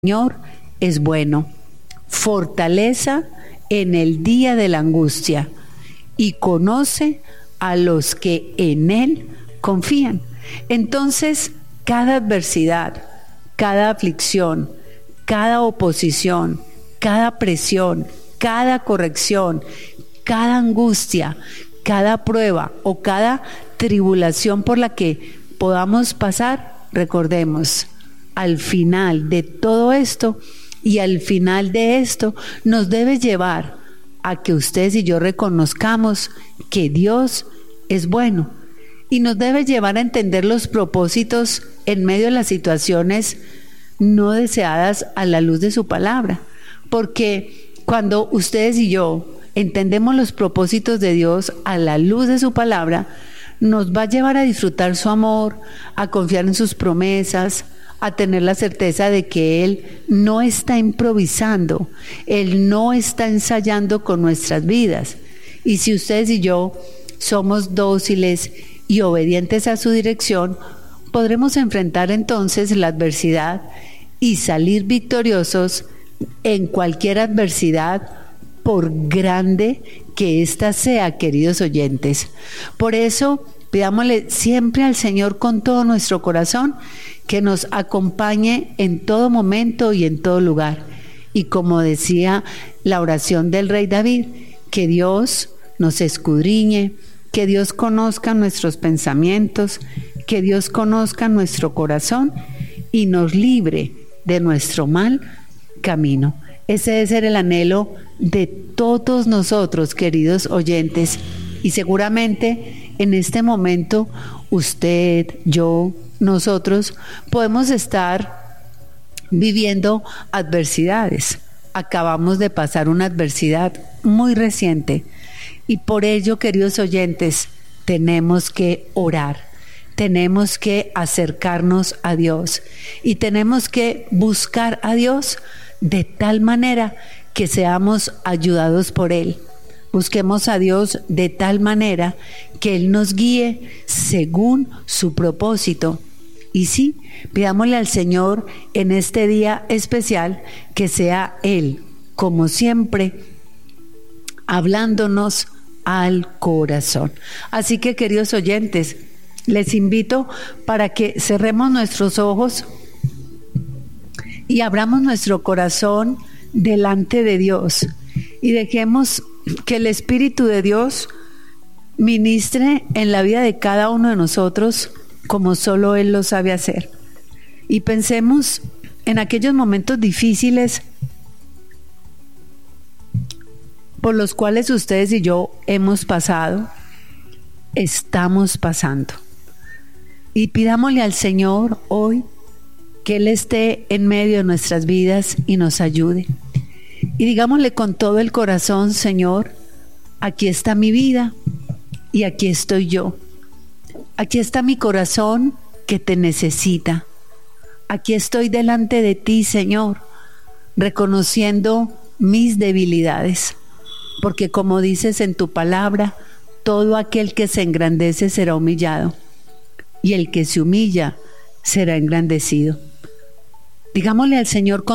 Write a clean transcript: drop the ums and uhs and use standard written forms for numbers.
Señor es bueno, fortaleza en el día de la angustia y conoce a los que en Él confían. Entonces, cada adversidad, cada aflicción, cada oposición, cada presión, cada corrección, cada angustia, cada prueba o cada tribulación por la que podamos pasar, recordemos, al final de todo esto y al final de esto nos debe llevar a que ustedes y yo reconozcamos que Dios es bueno y nos debe llevar a entender los propósitos en medio de las situaciones no deseadas a la luz de su palabra, porque cuando ustedes y yo entendemos los propósitos de Dios a la luz de su palabra, nos va a llevar a disfrutar su amor, a confiar en sus promesas, a tener la certeza de que Él no está improvisando, Él no está ensayando con nuestras vidas. Y si ustedes y yo somos dóciles y obedientes a su dirección, podremos enfrentar entonces la adversidad y salir victoriosos en cualquier adversidad, por grande que ésta sea, queridos oyentes. Por eso, pidámosle siempre al Señor con todo nuestro corazón que nos acompañe en todo momento y en todo lugar. Y como decía la oración del rey David, que Dios nos escudriñe, que Dios conozca nuestros pensamientos, que Dios conozca nuestro corazón y nos libre de nuestro mal camino. Ese debe ser el anhelo de todos nosotros, queridos oyentes, y seguramente en este momento usted, yo, nosotros podemos estar viviendo adversidades. Acabamos de pasar una adversidad muy reciente y por ello, queridos oyentes, tenemos que orar, tenemos que acercarnos a Dios y tenemos que buscar a Dios de tal manera que seamos ayudados por Él. Busquemos a Dios de tal manera que Él nos guíe según su propósito. Y sí, pidámosle al Señor en este día especial que sea Él, como siempre, hablándonos al corazón. Así que, queridos oyentes, les invito para que cerremos nuestros ojos y abramos nuestro corazón delante de Dios y dejemos que el Espíritu de Dios ministre en la vida de cada uno de nosotros como solo Él lo sabe hacer. Y pensemos en aquellos momentos difíciles por los cuales ustedes y yo hemos pasado, estamos pasando. Y pidámosle al Señor hoy que Él esté en medio de nuestras vidas y nos ayude. Y digámosle con todo el corazón: Señor, aquí está mi vida y aquí estoy yo. Aquí está mi corazón que te necesita. Aquí estoy delante de ti, Señor, reconociendo mis debilidades. Porque como dices en tu palabra, todo aquel que se engrandece será humillado, y el que se humilla será engrandecido. Digámosle al Señor con